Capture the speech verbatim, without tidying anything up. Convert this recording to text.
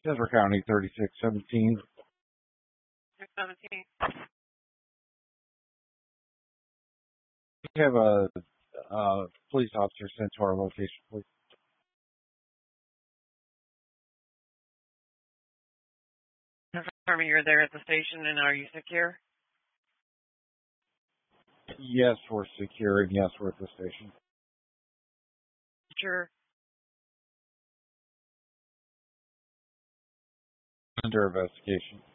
Denver County thirty-six seventeen. seventeen. We have a uh, police officer sent to our location, please. Confirming you're there at the station, and are you secure? Yes, we're secure, and yes, we're at the station. Sure. Under investigation.